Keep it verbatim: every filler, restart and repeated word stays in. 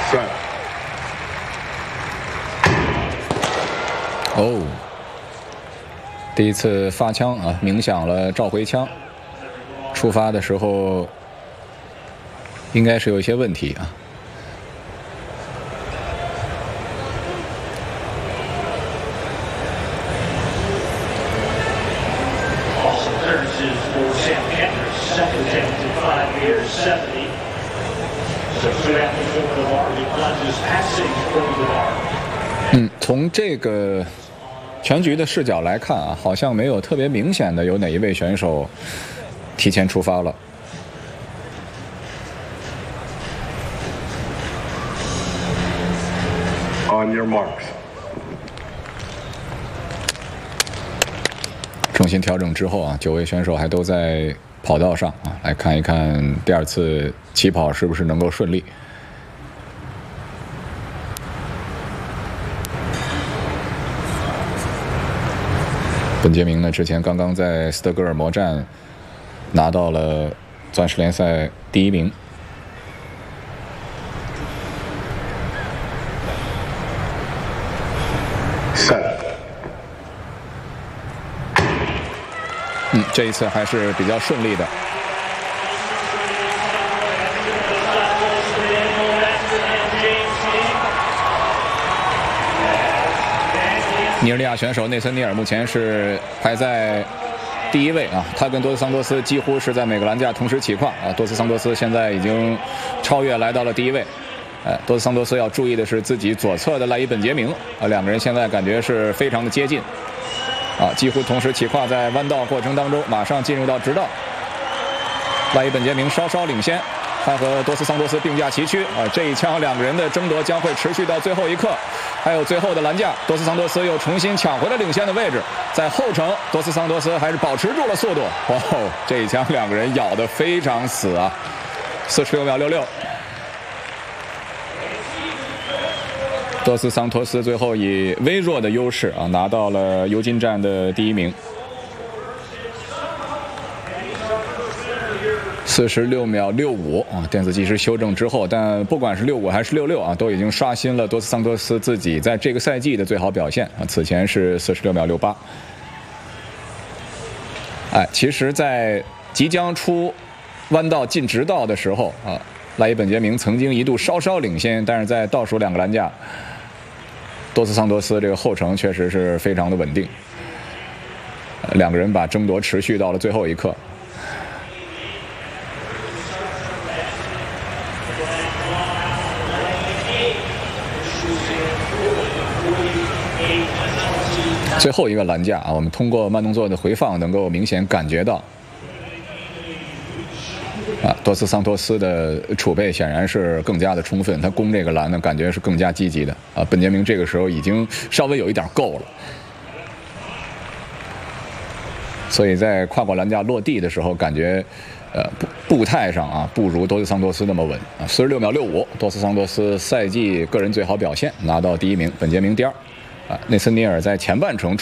哦，第一次发枪啊，鸣响了召回枪。出发的时候应该是有一些问题啊。嗯，从这个全局的视角来看啊，好像没有特别明显的有哪一位选手提前出发了。 On your marks. 重新调整之后啊，九位选手还都在跑道上啊，来看一看第二次起跑是不是能够顺利。本杰明呢，之前刚刚在斯德哥尔摩站拿到了钻石联赛第一名。嗯，这一次还是比较顺利的。尼日利亚选手内森尼尔目前是排在第一位啊，他跟多斯桑多斯几乎是在每个栏架同时起跨啊。多斯桑多斯现在已经超越来到了第一位。呃，多斯桑多斯要注意的是自己左侧的赖伊本杰明啊，两个人现在感觉是非常的接近。啊，几乎同时起跨，在弯道过程当中，马上进入到直道。赖伊本杰明稍稍领先，他和多斯桑多斯并驾齐驱啊，这一枪两个人的争夺将会持续到最后一刻。还有最后的栏架，多斯桑多斯又重新抢回了领先的位置，在后程，多斯桑多斯还是保持住了速度。哦，这一枪两个人咬得非常死啊，四十六秒六六。多斯桑托斯最后以微弱的优势啊拿到了尤金站的第一名，四十六秒六五啊，电子计时修正之后，但不管是六五还是六六啊，都已经刷新了多斯桑托斯自己在这个赛季的最好表现啊，此前是四十六秒六八。哎，其实，在即将出弯道进直道的时候啊，赖伊本杰明曾经一度稍稍领先，但是在倒数两个栏架。多斯桑多斯这个后程确实是非常的稳定，两个人把争夺持续到了最后一刻。最后一个栏架啊，我们通过慢动作的回放能够明显感觉到，啊，多斯桑托斯的储备显然是更加的充分，他攻这个栏呢，感觉是更加积极的啊。本杰明这个时候已经稍微有一点够了，所以在跨过栏架落地的时候，感觉呃步步态上啊不如多斯桑多斯那么稳啊。四十六秒六五，多斯桑多斯赛季个人最好表现，拿到第一名，本杰明第二。啊，内森尼尔在前半程